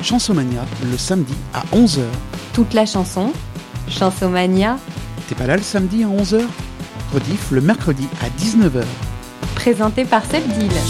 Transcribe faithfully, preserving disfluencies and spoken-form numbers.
Chansomania, le samedi à onze heures. Toute la chanson, Chansomania. T'es pas là le samedi à onze heures? Rediff le mercredi à dix-neuf heures. Présenté par Seb Deal.